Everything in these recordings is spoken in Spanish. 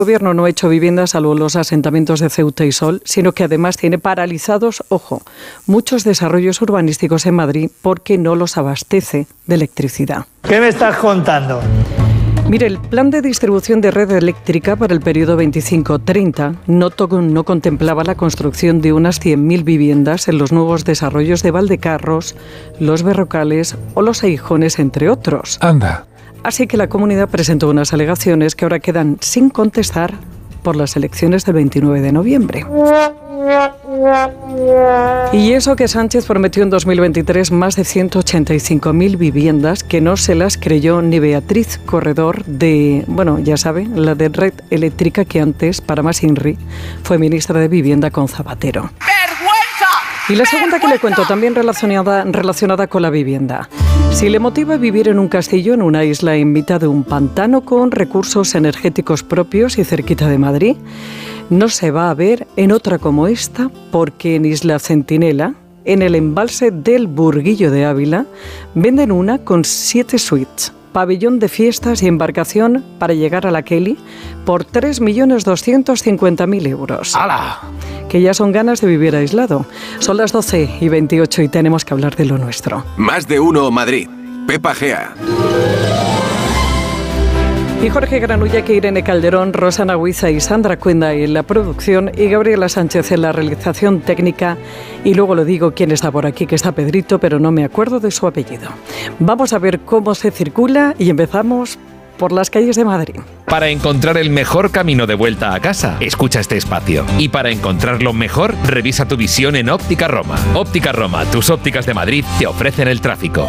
El Gobierno no ha hecho viviendas salvo los asentamientos de Ceuta y Sol, sino que además tiene paralizados, ojo, muchos desarrollos urbanísticos en Madrid porque no los abastece de electricidad. ¿Qué me estás contando? Mire, el plan de distribución de red eléctrica para el periodo 25-30 no contemplaba la construcción de unas 100.000 viviendas en los nuevos desarrollos de Valdecarros, Los Berrocales o Los Aijones, entre otros. Anda. Así que la comunidad presentó unas alegaciones que ahora quedan sin contestar por las elecciones del 29 de noviembre. Y eso que Sánchez prometió en 2023 más de 185.000 viviendas que no se las creyó ni Beatriz Corredor de, ya saben, la de Red Eléctrica, que antes, para más INRI, fue ministra de Vivienda con Zapatero. Y la segunda que le cuento, también relacionada con la vivienda. Si le motiva vivir en un castillo, en una isla en mitad de un pantano con recursos energéticos propios y cerquita de Madrid, no se va a ver en otra como esta, porque en Isla Centinela, en el embalse del Burguillo de Ávila, venden una con 7 suites, pabellón de fiestas y embarcación para llegar a la Kelly por 3.250.000 euros. ¡Hala! Que ya son ganas de vivir aislado. Son las 12:28 y tenemos que hablar de lo nuestro. Más de uno Madrid. Pepa Gea. Y Jorge Granulla, Irene Calderón, Rosana Huiza y Sandra Cuenda en la producción y Gabriela Sánchez en la realización técnica. Y luego lo digo quién está por aquí, que está Pedrito, pero no me acuerdo de su apellido. Vamos a ver cómo se circula y empezamos por las calles de Madrid. Para encontrar el mejor camino de vuelta a casa, escucha este espacio. Y para encontrarlo mejor, revisa tu visión en Óptica Roma. Óptica Roma, tus ópticas de Madrid, te ofrecen el tráfico.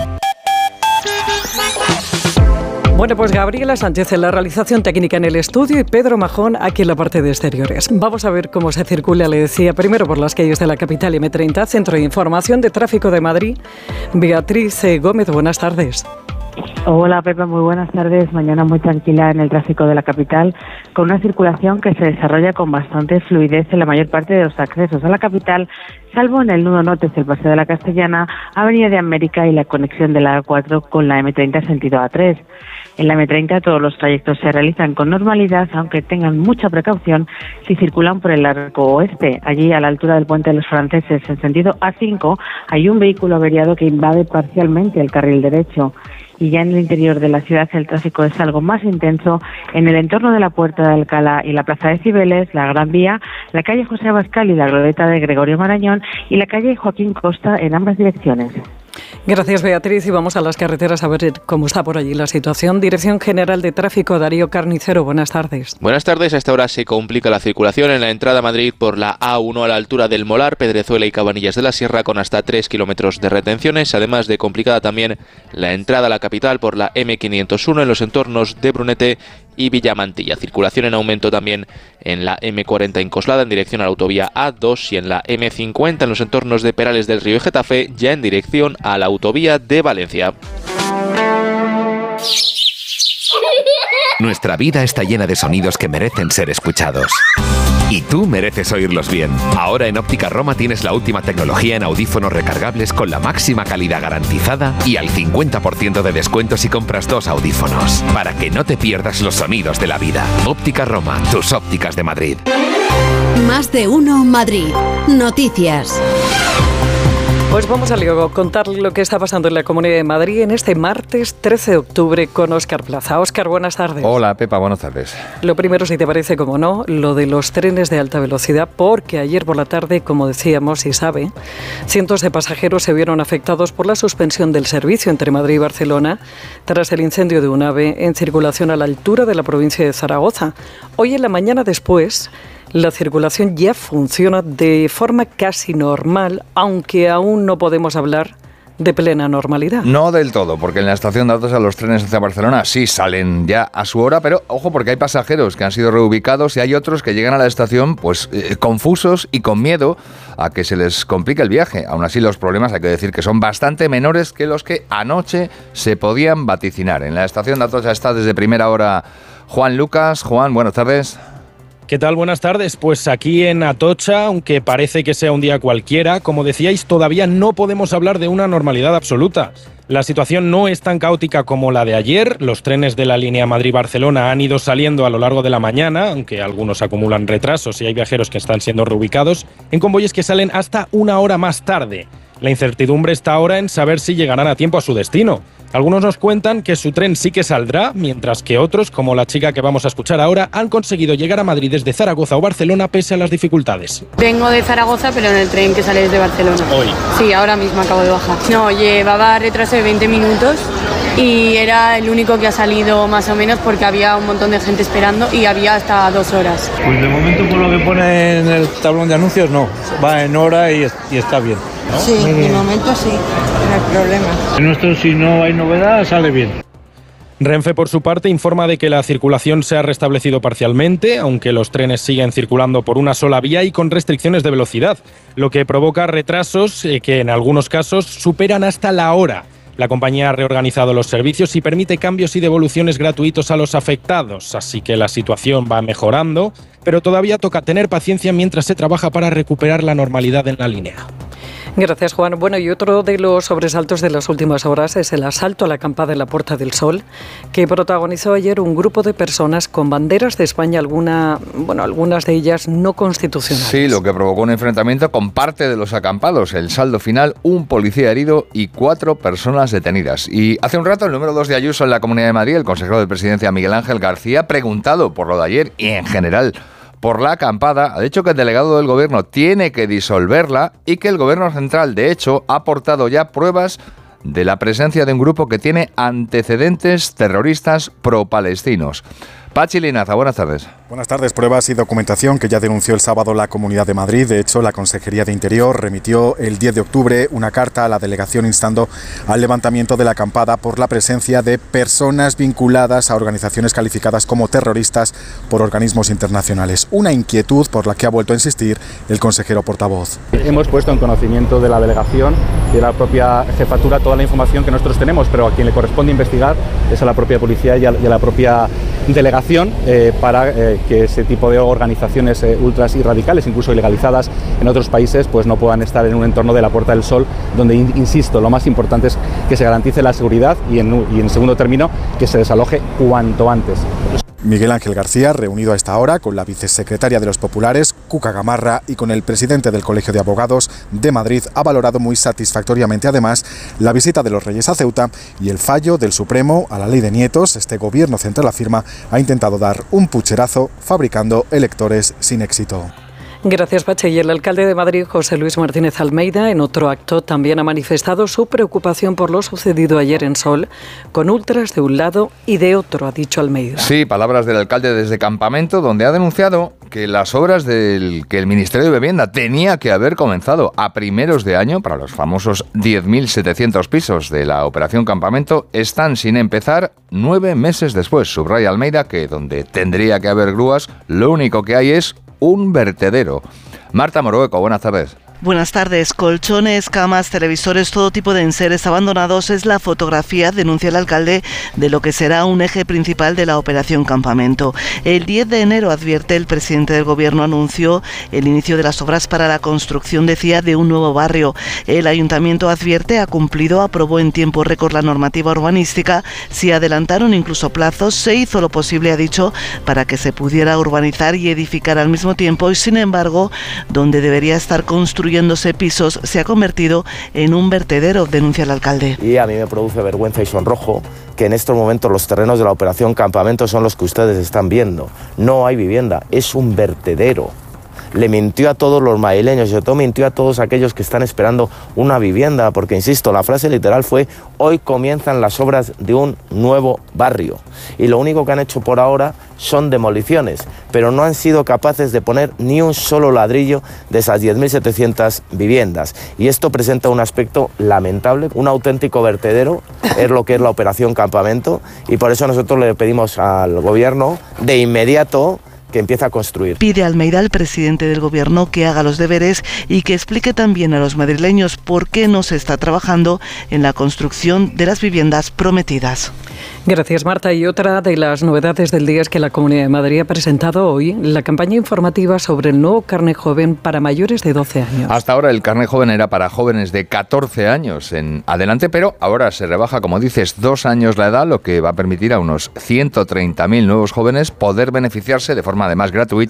Bueno, pues Gabriela Sánchez en la realización técnica en el estudio y Pedro Majón aquí en la parte de exteriores. Vamos a ver cómo se circula, le decía, primero por las calles de la capital M30, Centro de Información de Tráfico de Madrid. Beatriz Gómez, buenas tardes. Hola Pepa, muy buenas tardes. Mañana muy tranquila en el tráfico de la capital, con una circulación que se desarrolla con bastante fluidez en la mayor parte de los accesos a la capital, salvo en el nudo norte, el Paseo de la Castellana, Avenida de América y la conexión de la A4 con la M30 sentido A3. En la M30 todos los trayectos se realizan con normalidad, aunque tengan mucha precaución si circulan por el arco oeste. Allí, a la altura del Puente de los Franceses, en sentido A5, hay un vehículo averiado que invade parcialmente el carril derecho. Y ya en el interior de la ciudad el tráfico es algo más intenso en el entorno de la Puerta de Alcalá y la Plaza de Cibeles, la Gran Vía, la calle José Abascal y la glorieta de Gregorio Marañón y la calle Joaquín Costa en ambas direcciones. Gracias, Beatriz, y vamos a las carreteras a ver cómo está por allí la situación. Dirección General de Tráfico, Darío Carnicero, buenas tardes. Buenas tardes. A esta hora se complica la circulación en la entrada a Madrid por la A1 a la altura del Molar, Pedrezuela y Cabanillas de la Sierra, con hasta 3 kilómetros de retenciones, además de complicada también la entrada a la capital por la M501 en los entornos de Brunete y Villamantilla. Circulación en aumento también en la M40 en Coslada en dirección a la autovía A2 y en la M50 en los entornos de Perales del Río y Getafe, ya en dirección a la autovía de Valencia. Nuestra vida está llena de sonidos que merecen ser escuchados. Y tú mereces oírlos bien. Ahora en Óptica Roma tienes la última tecnología en audífonos recargables con la máxima calidad garantizada y al 50% de descuento si compras 2 audífonos. Para que no te pierdas los sonidos de la vida. Óptica Roma, tus ópticas de Madrid. Más de uno Madrid. Noticias. Pues vamos a contar lo que está pasando en la Comunidad de Madrid en este martes 13 de octubre con Óscar Plaza. Óscar, buenas tardes. Hola, Pepa, buenas tardes. Lo primero, si te parece, como no, lo de los trenes de alta velocidad, porque ayer por la tarde, como decíamos y sabe, cientos de pasajeros se vieron afectados por la suspensión del servicio entre Madrid y Barcelona tras el incendio de un AVE en circulación a la altura de la provincia de Zaragoza. Hoy en la mañana después, la circulación ya funciona de forma casi normal, aunque aún no podemos hablar de plena normalidad. No del todo, porque en la estación de Atocha los trenes hacia Barcelona sí salen ya a su hora, pero ojo porque hay pasajeros que han sido reubicados y hay otros que llegan a la estación confusos y con miedo a que se les complique el viaje. Aún así los problemas hay que decir que son bastante menores que los que anoche se podían vaticinar. En la estación de Atocha está desde primera hora Juan Lucas. Juan, buenas tardes. ¿Qué tal? Buenas tardes. Pues aquí en Atocha, aunque parece que sea un día cualquiera, como decíais, todavía no podemos hablar de una normalidad absoluta. La situación no es tan caótica como la de ayer. Los trenes de la línea Madrid-Barcelona han ido saliendo a lo largo de la mañana, aunque algunos acumulan retrasos y hay viajeros que están siendo reubicados, en convoyes que salen hasta una hora más tarde. La incertidumbre está ahora en saber si llegarán a tiempo a su destino. Algunos nos cuentan que su tren sí que saldrá, mientras que otros, como la chica que vamos a escuchar ahora, han conseguido llegar a Madrid desde Zaragoza o Barcelona pese a las dificultades. Vengo de Zaragoza, pero en el tren que sale desde Barcelona. Hoy. Sí, ahora mismo acabo de bajar. No, llevaba retraso de 20 minutos y era el único que ha salido más o menos porque había un montón de gente esperando y había hasta 2 horas. Pues de momento, por lo que pone en el tablón de anuncios, no. Va en hora y está bien, ¿no? Sí, de momento sí, no hay problema. En nuestro, si no hay novedad, sale bien. Renfe, por su parte, informa de que la circulación se ha restablecido parcialmente, aunque los trenes siguen circulando por una sola vía y con restricciones de velocidad, lo que provoca retrasos que en algunos casos superan hasta la hora. La compañía ha reorganizado los servicios y permite cambios y devoluciones gratuitos a los afectados, así que la situación va mejorando, pero todavía toca tener paciencia mientras se trabaja para recuperar la normalidad en la línea. Gracias, Juan. Bueno, y otro de los sobresaltos de las últimas horas es el asalto a la acampada en la Puerta del Sol, que protagonizó ayer un grupo de personas con banderas de España, algunas de ellas no constitucionales. Sí, lo que provocó un enfrentamiento con parte de los acampados. El saldo final, un policía herido y 4 personas detenidas. Y hace un rato, el número 2 de Ayuso en la Comunidad de Madrid, el consejero de Presidencia Miguel Ángel García, preguntado por lo de ayer y en general por la acampada, ha dicho que el delegado del Gobierno tiene que disolverla y que el Gobierno central, de hecho, ha aportado ya pruebas de la presencia de un grupo que tiene antecedentes terroristas pro-palestinos. Pachi Linaza, buenas tardes. Buenas tardes. Pruebas y documentación que ya denunció el sábado la Comunidad de Madrid. De hecho, la Consejería de Interior remitió el 10 de octubre una carta a la delegación instando al levantamiento de la acampada por la presencia de personas vinculadas a organizaciones calificadas como terroristas por organismos internacionales. Una inquietud por la que ha vuelto a insistir el consejero portavoz. Hemos puesto en conocimiento de la delegación y de la propia jefatura toda la información que nosotros tenemos, pero a quien le corresponde investigar es a la propia policía y a la propia delegación para que ese tipo de organizaciones ultras y radicales, incluso ilegalizadas en otros países, pues no puedan estar en un entorno de la Puerta del Sol, donde, insisto, lo más importante es que se garantice la seguridad y en segundo término, que se desaloje cuanto antes. Miguel Ángel García, reunido a esta hora con la vicesecretaria de los Populares, Cuca Gamarra, y con el presidente del Colegio de Abogados de Madrid, ha valorado muy satisfactoriamente además la visita de los Reyes a Ceuta y el fallo del Supremo a la ley de nietos. Este gobierno central, afirma, ha intentado dar un pucherazo fabricando electores sin éxito. Gracias, Pache. Y el alcalde de Madrid, José Luis Martínez Almeida, en otro acto también ha manifestado su preocupación por lo sucedido ayer en Sol, con ultras de un lado y de otro, ha dicho Almeida. Sí, palabras del alcalde desde Campamento, donde ha denunciado que las obras que el Ministerio de Vivienda tenía que haber comenzado a primeros de año para los famosos 10.700 pisos de la Operación Campamento están sin empezar 9 meses después. Subraya Almeida que donde tendría que haber grúas, lo único que hay es un vertedero. Marta Morueco, buenas tardes. Buenas tardes. Colchones, camas, televisores, todo tipo de enseres abandonados es la fotografía, denuncia el alcalde, de lo que será un eje principal de la Operación Campamento. El 10 de enero, advierte el presidente del Gobierno, anunció el inicio de las obras para la construcción, decía, de un nuevo barrio. El ayuntamiento, advierte, ha cumplido, aprobó en tiempo récord la normativa urbanística, se adelantaron incluso plazos, se hizo lo posible, ha dicho, para que se pudiera urbanizar y edificar al mismo tiempo y, sin embargo, donde debería estar construyéndose pisos se ha convertido en un vertedero, denuncia el alcalde. Y a mí me produce vergüenza y sonrojo que en estos momentos los terrenos de la Operación Campamento son los que ustedes están viendo. No hay vivienda, es un vertedero. Le mintió a todos los madrileños, sobre todo mintió a todos aquellos que están esperando una vivienda, porque, insisto, la frase literal fue: hoy comienzan las obras de un nuevo barrio. Y lo único que han hecho por ahora son demoliciones, pero no han sido capaces de poner ni un solo ladrillo de esas 10.700 viviendas. Y esto presenta un aspecto lamentable, un auténtico vertedero, es lo que es la Operación Campamento, y por eso nosotros le pedimos al Gobierno de inmediato que empiece a construir. Pide a Almeida al presidente del Gobierno que haga los deberes y que explique también a los madrileños por qué no se está trabajando en la construcción de las viviendas prometidas. Gracias, Marta. Y otra de las novedades del día es que la Comunidad de Madrid ha presentado hoy la campaña informativa sobre el nuevo carné joven para mayores de 12 años. Hasta ahora el carné joven era para jóvenes de 14 años en adelante, pero ahora se rebaja, como dices, 2 años la edad, lo que va a permitir a unos 130.000 nuevos jóvenes poder beneficiarse de forma además gratuita